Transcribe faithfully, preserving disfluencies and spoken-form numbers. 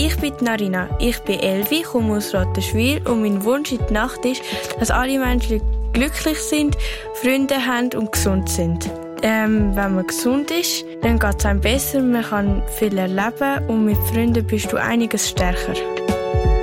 Ich bin Narina, ich bin Elvi, komme aus Rottenschwil und mein Wunsch in der Nacht ist, dass alle Menschen glücklich sind, Freunde haben und gesund sind. Ähm, wenn man gesund ist, dann geht es einem besser, man kann viel erleben und mit Freunden bist du einiges stärker.